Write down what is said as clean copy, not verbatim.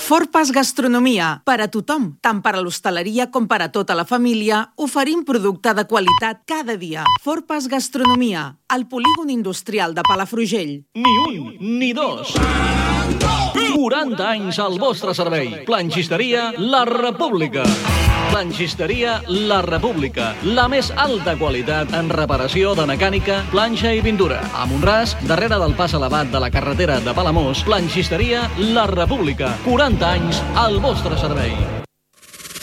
Forpas Gastronomia, per a tothom, tant per a l'hostaleria com per a tota la família, oferim producte de qualitat cada dia. Forpas Gastronomia, al polígon industrial de Palafrugell. Ni un, ni dos. 40 anys al vostre servei. Planxisteria La República. Planxisteria La República, la més alta qualitat en reparació de mecànica, planxa i pintura. A Mont-ras, darrere del pas elevat de la carretera de Palamós, Planxisteria La República, 40 anys al vostre servei.